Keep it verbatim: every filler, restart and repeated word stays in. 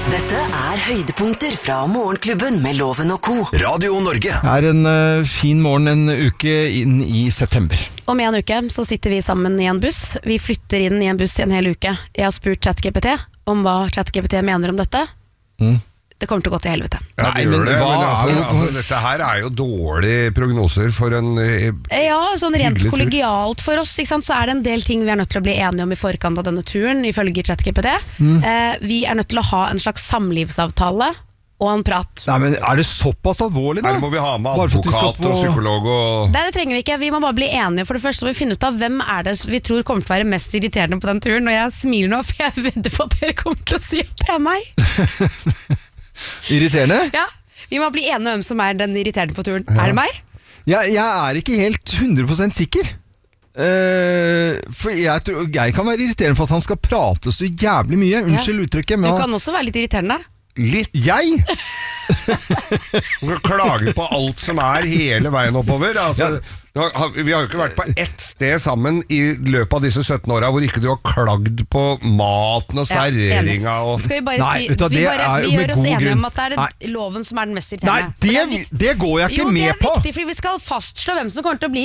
Dette er høydepunkter fra Morgenklubben med Loven og Co. Radio Norge. Det er en uh, fin morgen en uke inn i september. Om en uke så sitter vi sammen i en buss. Vi flytter inn i en buss i en hel uke. Jeg har spurt ChatGPT om hva ChatGPT mener om dette. Mm. Det kommer til å gå til helvete. Ja, det gjør det, men altså, altså, dette her er jo dårlige prognoser for en eh, Ja, sånn rent tur. kollegialt for oss, ikke sant? Så er det en del ting vi er nødt til å bli enige om i forkant av denne turen, ifølge ChatGPT. Mm. Eh, vi er nødt til å ha en slags samlivsavtale og en prat. Nei, men er det såpass alvorlig da? Her må vi ha med Bare for at vi skal advokat på- og psykolog og... Nei, det trenger vi ikke. Vi må bare bli enige. For det første må vi finne ut av hvem er det vi tror kommer til å være mest irriterende på den turen. Og jeg smiler nå, for jeg vedder på at dere kommer til å si at det er meg. Irriterende? Ja, vi må bli enige om hvem som er den irriterende på turen. Ja. Er det meg? Ja, jeg er ikke helt hundre prosent sikker. Uh, for jeg tror Geir kan være irriterende for at han skal prate så jævlig mye. Unnskyld ja. uttrykket. Men du kan han... også være litt irriterende. Litt? Jeg? Du klager på alt som er hele veien oppover. Altså, ja. Vi har jo ikke vært på ett sted sammen i løpet av disse sytten åra hvor ikke du har klagd på maten og serveringa. Ja, og... Skal vi bare Nei, si du, Vi, bare, vi gjør oss enige grunn. om at det er Nei. loven som er den mest irriterende. Nei, det, det går jeg ikke jo, med på. Jo, det er viktig, for vi skal fastslå hvem som kommer til å bli